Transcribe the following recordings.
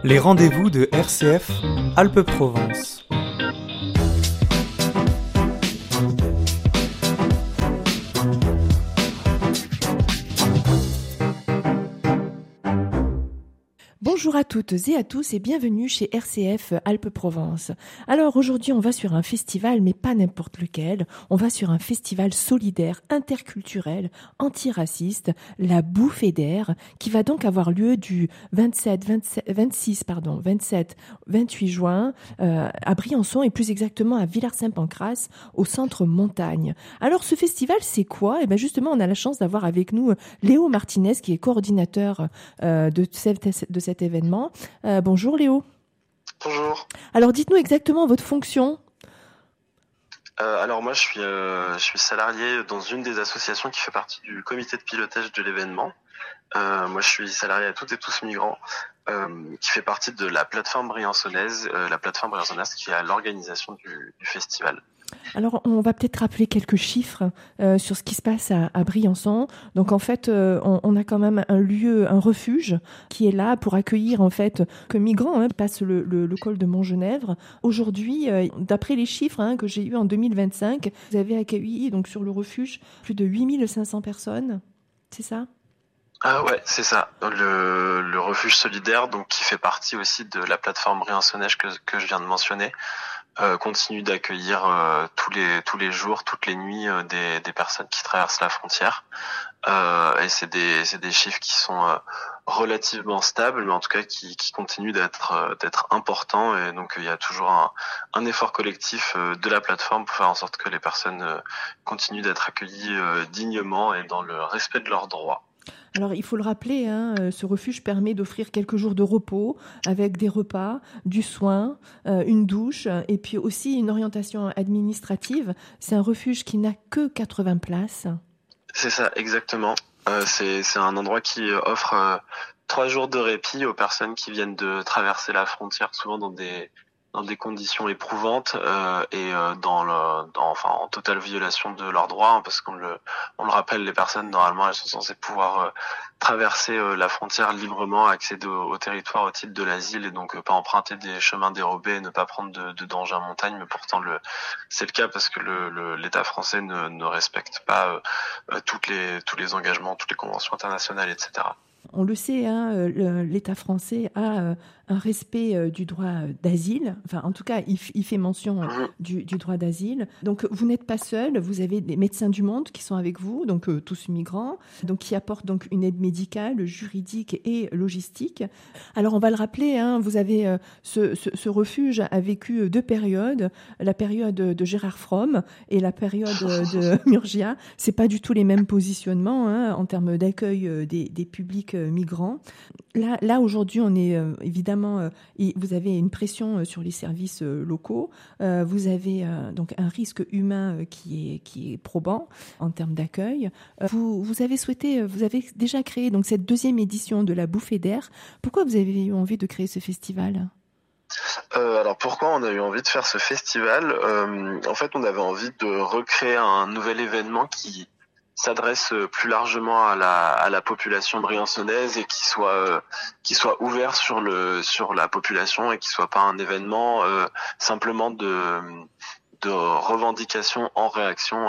Les rendez-vous de RCF Alpes-Provence. Bonjour à toutes et à tous et bienvenue chez RCF Alpes-Provence. Alors aujourd'hui on va sur un festival mais pas n'importe lequel, on va sur un festival solidaire, interculturel, antiraciste, la Bouffée d'air, qui va donc avoir lieu du 27, 28 juin à Briançon et plus exactement à Villars-Saint-Pancrace au centre montagne. Alors ce festival c'est quoi ? Et bien justement on a la chance d'avoir avec nous Léo Martinez qui est coordinateur de cet événement. Bonjour Léo. Bonjour. Alors dites-nous exactement votre fonction. Alors moi je suis salarié dans une des associations qui fait partie du comité de pilotage de l'événement. Moi je suis salarié à toutes et tous migrants qui fait partie de la plateforme briançonnaise, qui est à l'organisation du festival. Alors, on va peut-être rappeler quelques chiffres sur ce qui se passe à Briançon. Donc, en fait, on a quand même un lieu, un refuge qui est là pour accueillir, en fait, que migrants passent le col de Montgenèvre. Aujourd'hui, d'après les chiffres que j'ai eus en 2025, vous avez accueilli donc sur le refuge plus de 8500 personnes. C'est ça ? Ah ouais, c'est ça. Le refuge solidaire, donc qui fait partie aussi de la plateforme briançonnaise que je viens de mentionner. Continue d'accueillir tous les jours, toutes les nuits des personnes qui traversent la frontière. Et c'est des chiffres qui sont relativement stables, mais en tout cas qui continuent d'être importants. Et donc il y a toujours un effort collectif de la plateforme pour faire en sorte que les personnes continuent d'être accueillies dignement et dans le respect de leurs droits. Alors, il faut le rappeler, ce refuge permet d'offrir quelques jours de repos avec des repas, du soin, une douche et puis aussi une orientation administrative. C'est un refuge qui n'a que 80 places. C'est ça, exactement. C'est un endroit qui offre 3 jours de répit aux personnes qui viennent de traverser la frontière, souvent dans des conditions éprouvantes en totale violation de leurs droits, parce qu'on le rappelle, les personnes normalement elles sont censées pouvoir traverser la frontière librement, accéder au territoire au titre de l'asile et donc pas emprunter des chemins dérobés, ne pas prendre de danger en montagne, mais pourtant c'est le cas parce que l'État français ne respecte pas tous les engagements, toutes les conventions internationales, etc. On le sait, l'État français a un respect du droit d'asile. Enfin, en tout cas, il fait mention du droit d'asile. Donc, vous n'êtes pas seul. Vous avez des médecins du monde qui sont avec vous, donc tous migrants, donc qui apportent donc une aide médicale, juridique et logistique. Alors, on va le rappeler. Vous avez ce refuge a vécu 2 périodes. La période de Gérard Fromm et la période de Murgia. C'est pas du tout les mêmes positionnements en termes d'accueil des publics migrants. Là aujourd'hui, on est évidemment, vous avez une pression sur les services locaux, vous avez donc un risque humain qui est probant en termes d'accueil. Vous avez déjà créé donc cette 2e édition de la Bouffée d'air. Pourquoi vous avez eu envie de créer ce festival ? Alors pourquoi on a eu envie de faire ce festival ? En fait, on avait envie de recréer un nouvel événement qui s'adresse plus largement à la population briançonnaise et qui soit ouvert sur la population et qui soit pas un événement simplement de revendication en réaction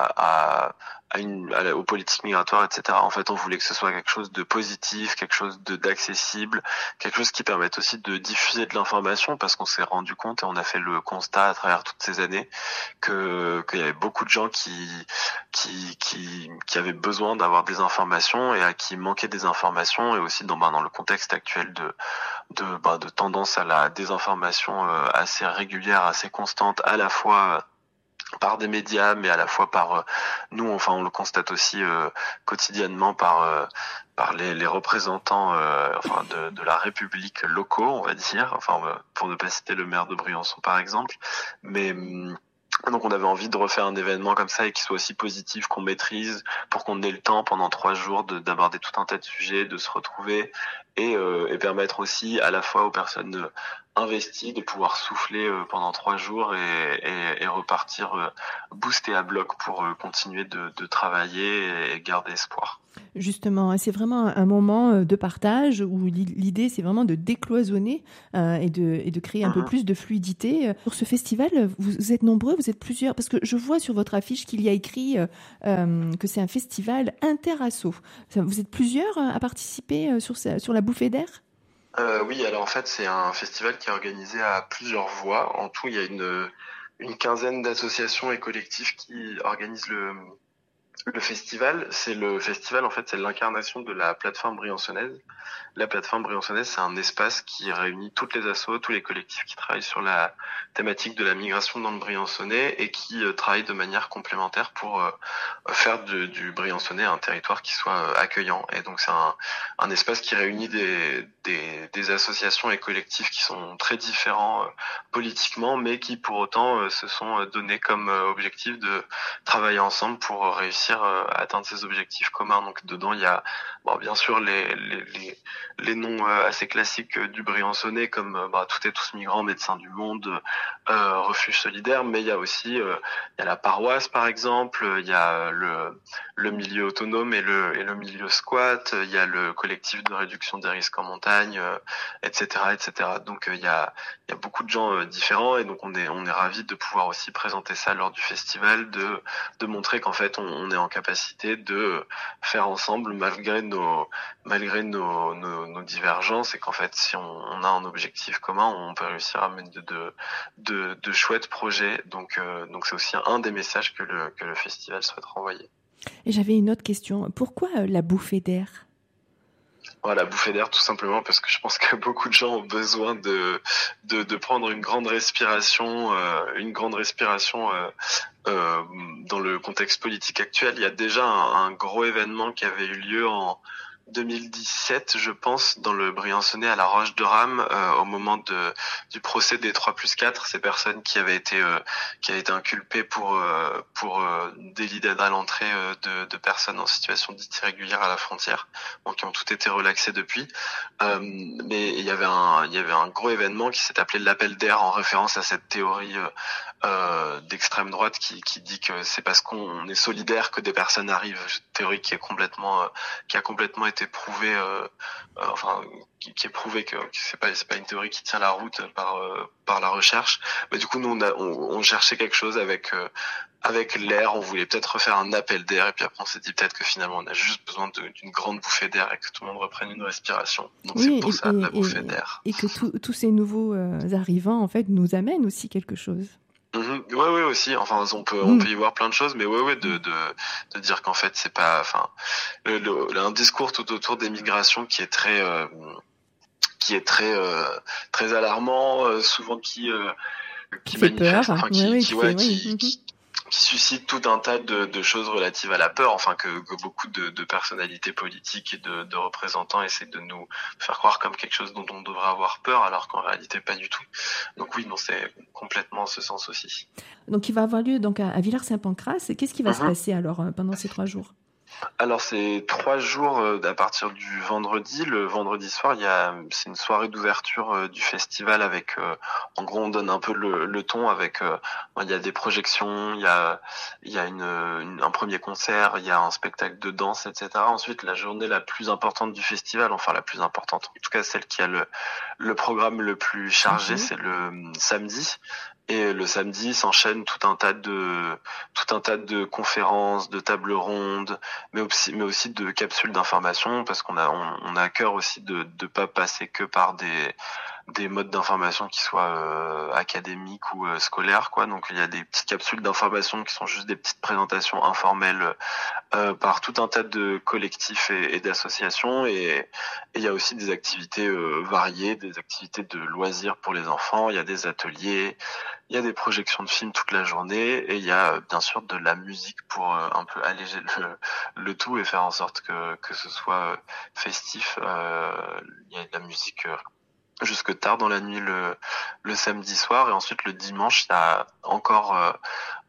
aux politiques migratoires, etc. En fait, on voulait que ce soit quelque chose de positif, quelque chose d'accessible, quelque chose qui permette aussi de diffuser de l'information, parce qu'on s'est rendu compte et on a fait le constat à travers toutes ces années qu'il y avait beaucoup de gens qui avaient besoin d'avoir des informations et à qui manquait des informations, et aussi dans le contexte actuel de tendance à la désinformation assez régulière, assez constante, à la fois par des médias, mais à la fois par nous, enfin on le constate aussi quotidiennement par les représentants de la République locaux, on va dire, pour ne pas citer le maire de Briançon par exemple, mais donc on avait envie de refaire un événement comme ça et qui soit aussi positif, qu'on maîtrise, pour qu'on ait le temps pendant 3 jours d'aborder tout un tas de sujets, de se retrouver et permettre aussi à la fois aux personnes investi, de pouvoir souffler pendant 3 jours et repartir boosté à bloc pour continuer de travailler et garder espoir. Justement, c'est vraiment un moment de partage où l'idée, c'est vraiment de décloisonner et de créer un peu plus de fluidité. Pour ce festival, vous êtes nombreux, vous êtes plusieurs, parce que je vois sur votre affiche qu'il y a écrit que c'est un festival interasso. Vous êtes plusieurs à participer sur la bouffée d'air ? Oui, alors en fait, c'est un festival qui est organisé à plusieurs voix. En tout, il y a une quinzaine d'associations et collectifs qui organisent le festival. En fait, c'est l'incarnation de la plateforme briançonnaise. La plateforme briançonnaise, c'est un espace qui réunit toutes les assos, tous les collectifs qui travaillent sur la thématique de la migration dans le Briançonnais et qui travaillent de manière complémentaire pour faire du Briançonnais un territoire qui soit accueillant. Et donc c'est un espace qui réunit des associations et collectifs qui sont très différents politiquement, mais qui pour autant se sont donnés comme objectif de travailler ensemble pour réussir à atteindre ces objectifs communs. Donc dedans, il y a bien sûr les noms assez classiques du Briançonnais comme Toutes et tous migrants, Médecins du Monde, Refuge solidaire, mais il y a aussi il y a la paroisse par exemple, il y a le milieu autonome et le milieu squat, il y a le collectif de réduction des risques en montagne, etc. Donc il y a beaucoup de gens différents et donc on est ravis de pouvoir aussi présenter ça lors du festival, de montrer qu'en fait on est en capacité de faire ensemble malgré nos divergences et qu'en fait si on a un objectif commun, on peut réussir à mener de chouettes projets. Donc c'est aussi un des messages que le festival souhaite renvoyer. Et j'avais une autre question. Pourquoi la bouffée d'air ? La bouffée d'air, tout simplement parce que je pense que beaucoup de gens ont besoin de prendre une grande respiration dans le contexte politique actuel. Il y a déjà un gros événement qui avait eu lieu en 2017, je pense, dans le Briançonnais à la Roche de Rame, au moment du procès des 3+4, ces personnes qui avaient été inculpées pour délit d'aide à l'entrée de personnes en situation dite irrégulière à la frontière, qui ont toutes été relaxées depuis. Mais il y avait un gros événement qui s'est appelé l'appel d'air en référence à cette théorie d'extrême droite qui dit que c'est parce qu'on est solidaire que des personnes arrivent, théorie qui a complètement été prouvée, qui est prouvé que c'est pas une théorie qui tient la route par la recherche. Mais du coup nous on cherchait quelque chose avec l'air, on voulait peut-être refaire un appel d'air et puis après on s'est dit peut-être que finalement on a juste besoin d'une grande bouffée d'air et que tout le monde reprenne une respiration. Donc c'est pour ça la bouffée d'air. Et que tous ces nouveaux arrivants en fait nous amènent aussi quelque chose. Ouais aussi. Enfin, on peut y voir plein de choses, mais de dire qu'en fait c'est pas, un discours tout autour des migrations qui est très alarmant, souvent qui fait peur, qui suscite tout un tas de choses relatives à la peur, que beaucoup de personnalités politiques et de représentants essaient de nous faire croire comme quelque chose dont on devrait avoir peur, alors qu'en réalité pas du tout. Donc oui, non, c'est complètement ce sens aussi. Donc il va avoir lieu donc à Villars-Saint-Pancras. Qu'est-ce qui va se passer alors pendant ces 3 jours ? Alors c'est 3 jours à partir du vendredi. Le vendredi soir, c'est une soirée d'ouverture du festival avec, en gros, on donne un peu le ton avec, il y a des projections, il y a un premier concert, il y a un spectacle de danse, etc. Ensuite, la journée la plus importante du festival, la plus importante, en tout cas celle qui a le programme le plus chargé, c'est le samedi. Et le samedi s'enchaîne tout un tas de conférences, de tables rondes, mais aussi de capsules d'information, parce qu'on a à cœur aussi de pas passer que par des modes d'information qui soient académiques ou scolaires, quoi. Donc il y a des petites capsules d'information qui sont juste des petites présentations informelles par tout un tas de collectifs et d'associations, et il y a aussi des activités variées, des activités de loisirs pour les enfants, il y a des ateliers, il y a des projections de films toute la journée, et il y a bien sûr de la musique pour un peu alléger le tout et faire en sorte que ce soit festif. Il y a de la musique jusque tard dans la nuit le samedi soir, et ensuite le dimanche il y a encore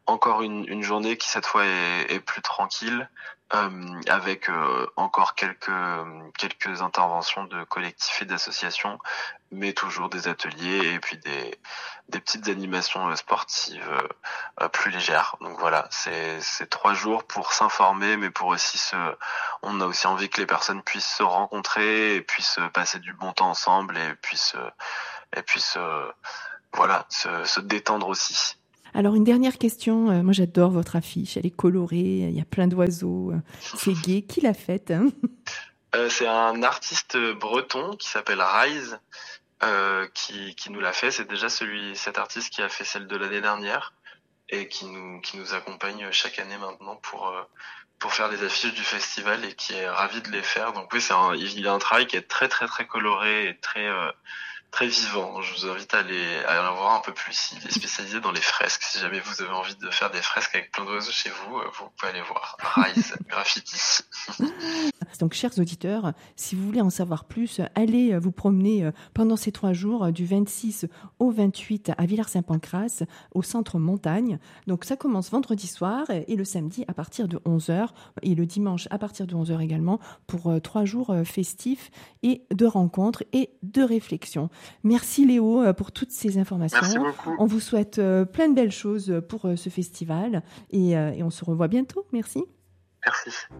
encore une journée qui cette fois est plus tranquille, avec encore quelques interventions de collectifs et d'associations, mais toujours des ateliers et puis des petites animations sportives plus légères. Donc voilà, c'est 3 jours pour s'informer, mais pour aussi on a aussi envie que les personnes puissent se rencontrer et puissent passer du bon temps ensemble et puissent voilà, se détendre aussi. Alors, une dernière question. Moi, j'adore votre affiche. Elle est colorée. Il y a plein d'oiseaux. C'est gai. Qui l'a faite, hein? C'est un artiste breton qui s'appelle Rise, qui nous l'a fait. C'est déjà cet artiste qui a fait celle de l'année dernière et qui nous accompagne chaque année maintenant pour faire les affiches du festival et qui est ravi de les faire. Donc oui, il a un travail qui est très très très coloré et très vivant. Je vous invite à en voir un peu plus. Il est spécialisé dans les fresques. Si jamais vous avez envie de faire des fresques avec plein d'oiseaux chez vous, vous pouvez aller voir Rise Graffiti. Donc, chers auditeurs, si vous voulez en savoir plus, allez vous promener pendant ces 3 jours, du 26 au 28 à Villars-Saint-Pancrace, au centre Montagne. Donc, ça commence vendredi soir et le samedi à partir de 11h et le dimanche à partir de 11h également pour 3 jours festifs et de rencontres et de réflexions. Merci Léo pour toutes ces informations. Merci beaucoup. On vous souhaite plein de belles choses pour ce festival et on se revoit bientôt. Merci. Merci.